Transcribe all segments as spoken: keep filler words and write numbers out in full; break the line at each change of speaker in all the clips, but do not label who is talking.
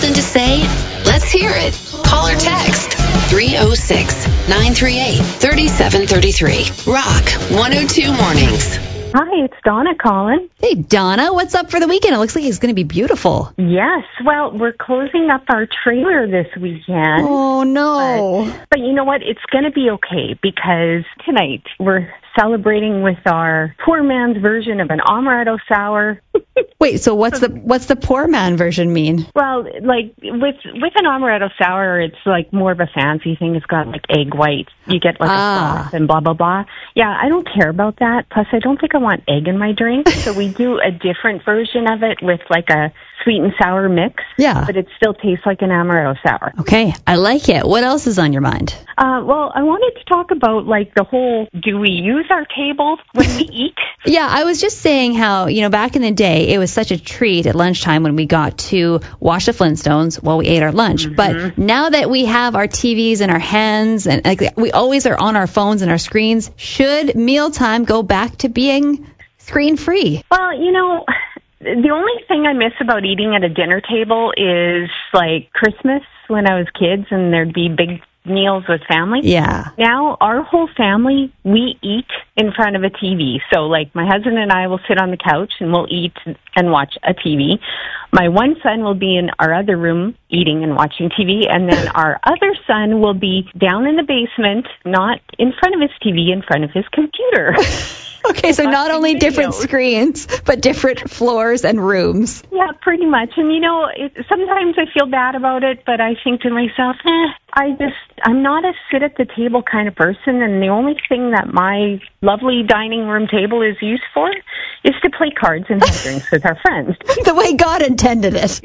something to say? Let's hear it. Call or text three oh six, nine three eight, three seven three three. Rock one oh two Mornings.
Hi, it's Donna calling.
Hey, Donna, what's up for the weekend? It looks like it's going to be beautiful.
Yes, well, we're closing up our trailer this weekend.
Oh, no.
But, but you know what? It's going to be okay because tonight we're celebrating with our poor man's version of an amaretto sour.
Wait, so what's the what's the poor man version mean?
Well, like with with an amaretto sour, it's like more of a fancy thing. It's got like egg white. You get like
Ah.
a sauce and blah blah blah. Yeah, I don't care about that. Plus, I don't think I want egg in my drink. So we do a different version of it with like a sweet and sour mix.
Yeah.
But it still tastes like an amaretto sour.
Okay, I like it. What else is on your mind?
Uh, well, I wanted to talk about like the whole, do we use our table when we eat?
Yeah, I was just saying how, you know, back in the day, it was such a treat at lunchtime when we got to watch the Flintstones while we ate our lunch.
Mm-hmm.
But now that we have our T Vs in our hands and like we always are on our phones and our screens, should mealtime go back to being screen-free?
Well, you know, the only thing I miss about eating at a dinner table is like Christmas when I was kids and there'd be big meals with family.
Yeah.
Now, our whole family, we eat in front of a T V. So, like, my husband and I will sit on the couch and we'll eat and watch a T V. My one son will be in our other room eating and watching T V, and then our other son will be down in the basement, not in front of his T V, in front of his computer.
Okay, so not only different
videos.
screens, but different floors and rooms.
Yeah, pretty much. And, you know, it, sometimes I feel bad about it, but I think to myself, eh, I just, I'm not a sit-at-the-table kind of person, and the only thing that my lovely dining room table is used for is to play cards and have drinks with our friends.
The way God intended it.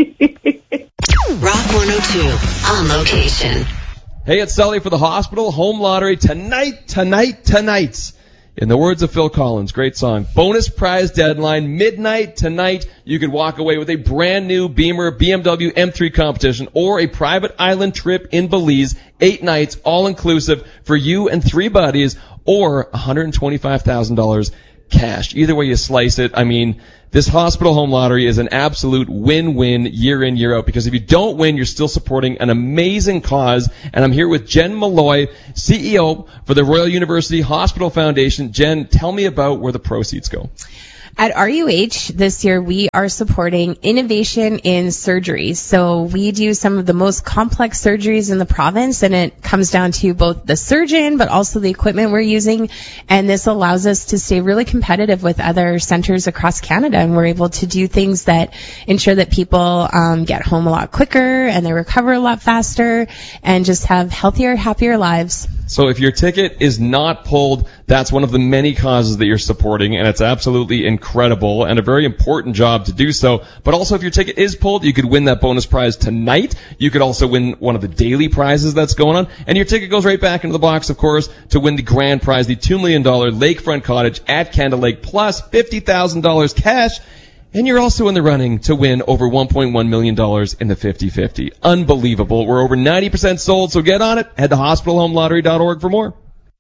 Rock one oh two on location.
Hey, it's Sully for the Hospital Home Lottery tonight, tonight, tonight. In the words of Phil Collins, great song. Bonus prize deadline, midnight tonight. You could walk away with a brand new Beamer B M W M three competition or a private island trip in Belize, eight nights, all inclusive for you and three buddies, or one hundred twenty-five thousand dollars cash. Either way you slice it, I mean, this Hospital Home Lottery is an absolute win-win year in, year out, because if you don't win, you're still supporting an amazing cause. And I'm here with Jen Malloy, C E O for the Royal University Hospital Foundation. Jen, tell me about where the proceeds go.
At R U H this year, we are supporting innovation in surgeries. So we do some of the most complex surgeries in the province, and it comes down to both the surgeon, but also the equipment we're using. And this allows us to stay really competitive with other centers across Canada. And we're able to do things that ensure that people um, get home a lot quicker and they recover a lot faster and just have healthier, happier lives.
So if your ticket is not pulled, that's one of the many causes that you're supporting, and it's absolutely incredible and a very important job to do so. But also, if your ticket is pulled, you could win that bonus prize tonight. You could also win one of the daily prizes that's going on, and your ticket goes right back into the box, of course, to win the grand prize, the two million dollars lakefront cottage at Candle Lake, plus fifty thousand dollars cash. And you're also in the running to win over one point one million dollars in the fifty-fifty. Unbelievable. We're over ninety percent sold, so get on it. Head to hospital home lottery dot org for more.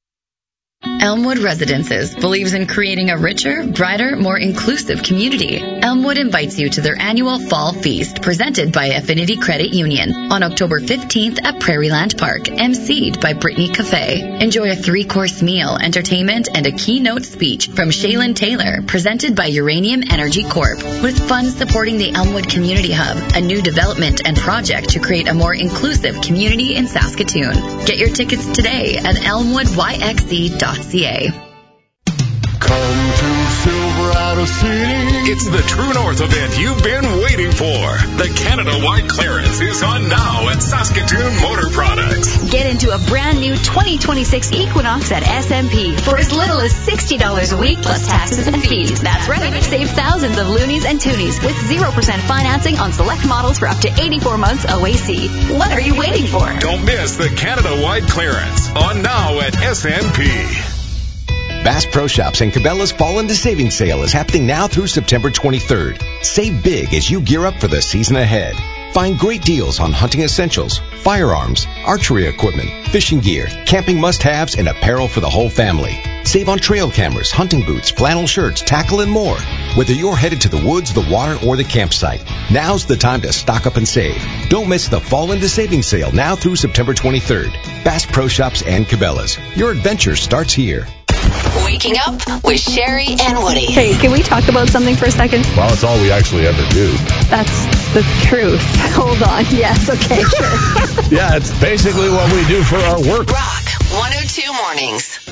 Elmwood Residences believes in creating a richer, brighter, more inclusive community. Elmwood invites you to their annual Fall Feast presented by Affinity Credit Union on October fifteenth at Prairieland Park, emceed by Brittany Cafe. Enjoy a three-course meal, entertainment, and a keynote speech from Shaylin Taylor, presented by Uranium Energy Corp, with funds supporting the Elmwood Community Hub, a new development and project to create a more inclusive community in Saskatoon. Get your tickets today at elmwood y x e dot c a.
Come to Silverado City.
It's the True North event you've been waiting for. The Canada-wide clearance is on now at Saskatoon Motor Products.
Get into a brand new twenty twenty-six Equinox at S M P for as little as sixty dollars a week plus taxes and fees. That's right. Save thousands of loonies and toonies with zero percent financing on select models for up to eighty-four months O A C. What are you waiting for?
Don't miss the Canada-wide clearance on now at S M P.
Bass Pro Shops and Cabela's Fall into Savings Sale is happening now through September twenty-third. Save big as you gear up for the season ahead. Find great deals on hunting essentials, firearms, archery equipment, fishing gear, camping must-haves, and apparel for the whole family. Save on trail cameras, hunting boots, flannel shirts, tackle, and more. Whether you're headed to the woods, the water, or the campsite, now's the time to stock up and save. Don't miss the Fall into Savings sale now through September twenty-third. Bass Pro Shops and Cabela's. Your adventure starts here.
Waking up with Sherry and Woody.
Hey, can we talk about something for a second?
Well, it's all we actually ever do.
That's the truth. Hold on. Yes, okay, sure.
Yeah, it's basically what we do for our work.
Rock one oh two Mornings.